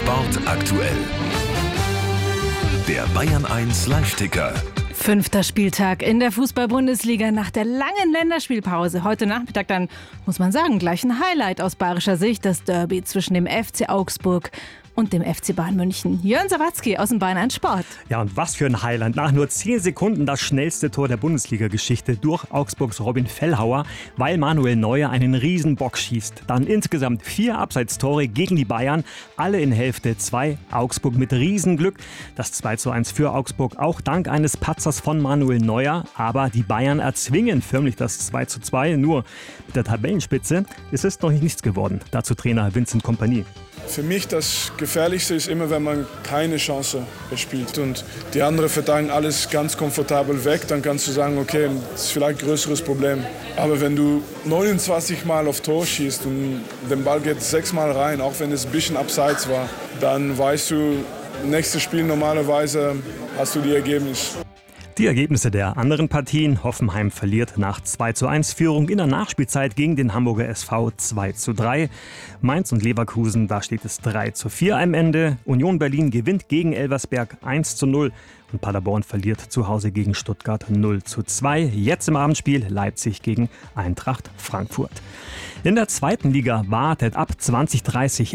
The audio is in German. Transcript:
Sport aktuell. Der Bayern 1 Live-Ticker. 5. Spieltag in der Fußball-Bundesliga nach der langen Länderspielpause. Heute Nachmittag dann, muss man sagen, gleich ein Highlight aus bayerischer Sicht. Das Derby zwischen dem FC Augsburg und dem FC Bayern München. Jörn Sawatzki aus dem Bayern 1 Sport. Ja, und was für ein Highlight. Nach nur 10 Sekunden das schnellste Tor der Bundesliga-Geschichte durch Augsburgs Robin Fellhauer, weil Manuel Neuer einen riesen Bock schießt. Dann insgesamt 4 Abseitstore gegen die Bayern, alle in Hälfte 2. Augsburg mit Riesenglück. Das 2:1 für Augsburg, auch dank eines Patzers von Manuel Neuer. Aber die Bayern erzwingen förmlich das 2:2. Nur mit der Tabellenspitze ist es noch nichts geworden. Dazu Trainer Vincent Kompany. Für mich das Gefährlichste ist immer, wenn man keine Chance spielt und die anderen verteidigen alles ganz komfortabel weg, dann kannst du sagen, okay, das ist vielleicht ein größeres Problem. Aber wenn du 29 Mal auf Tor schießt und der Ball geht 6 Mal rein, auch wenn es ein bisschen abseits war, dann weißt du, nächstes Spiel normalerweise hast du die Ergebnisse. Die Ergebnisse der anderen Partien. Hoffenheim verliert nach 2:1 Führung in der Nachspielzeit gegen den Hamburger SV 2:3. Mainz und Leverkusen, da steht es 3:4 am Ende. Union Berlin gewinnt gegen Elversberg 1:0 und Paderborn verliert zu Hause gegen Stuttgart 0:2. Jetzt im Abendspiel Leipzig gegen Eintracht Frankfurt. In der zweiten Liga wartet ab 20:30